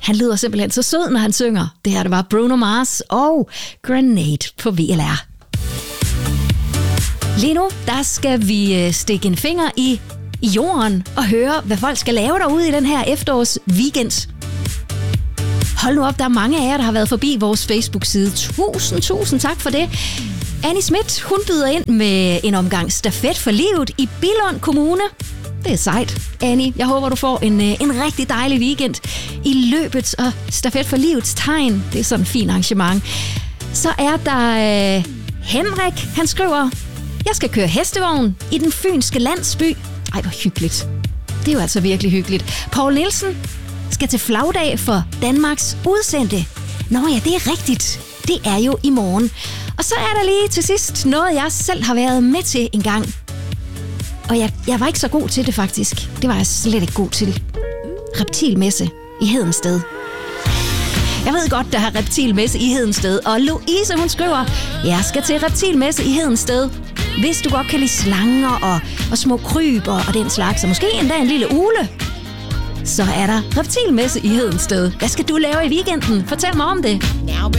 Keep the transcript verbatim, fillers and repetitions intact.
Han lyder simpelthen så sød, når han synger. Det her, det var Bruno Mars og Grenade på V L R. Lige nu, der skal vi stikke en finger i, i jorden og høre, hvad folk skal lave derude i den her efterårs weekend. Hold nu op, der er mange af jer, der har været forbi vores Facebook-side. Tusind, tusind tak for det. Annie Schmidt, hun byder ind med en omgang stafet for livet i Billund Kommune. Det er sejt, Annie. Jeg håber, du får en, en rigtig dejlig weekend i løbet og stafet for livets tegn. Det er sådan en fin arrangement. Så er der øh, Henrik, han skriver, jeg skal køre hestevogn i den fynske landsby. Ej, hvor hyggeligt. Det er jo altså virkelig hyggeligt. Paul Nielsen skal til flagdag for Danmarks udsendte. Nå ja, det er rigtigt. Det er jo i morgen. Og så er der lige til sidst noget, jeg selv har været med til en gang. Og jeg, jeg var ikke så god til det faktisk. Det var jeg slet ikke god til. Reptilmesse i Hedensted. Jeg ved godt, der har reptilmesse i Hedensted. Og Louise, hun skriver, jeg skal til reptilmesse i Hedensted. Hvis du godt kan lide slanger og, og små kryb og, og den slags, og måske endda en lille ule, så er der reptilmesse i Hedensted. Hvad skal du lave i weekenden? Fortæl mig om det.